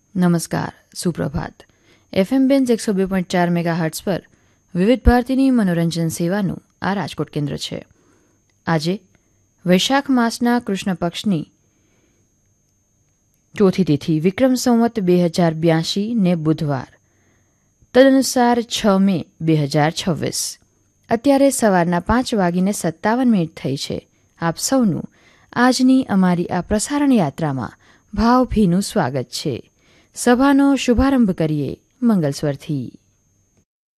નમસ્કાર, સુપ્રભાત. FM બેન્સ 102.4 megahertz પર વિવિધ ભારતીની મનોરંજન સેવાનું આ રાજકોટ કેન્દ્ર છે. આજે વૈશાખ માસના કૃષ્ણ પક્ષની ચોથી તિથિ વિક્રમ સંવત 2082 ને બુધવાર, તદનુસાર 6 મે 2026. અત્યારે સવારના 5:57 થઈ છે. આપ સૌનું આજની અમારી આ પ્રસારણ યાત્રામાં ભાવભીનું સ્વાગત છે. સભાનો શુભારંભ કરીએ મંગલસ્વરથી.